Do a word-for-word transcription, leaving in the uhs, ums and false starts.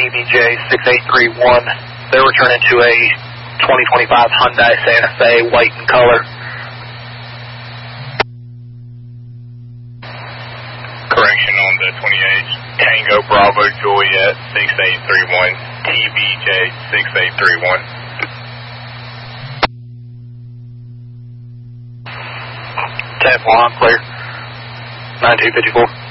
B J six eight three one. They're returning to a twenty twenty-five Hyundai Santa Fe, white in color. Correction on the twenty-eight, Tango Bravo Juliet six eight three one, T B J six eight three one. ten one, clear. nine two five four.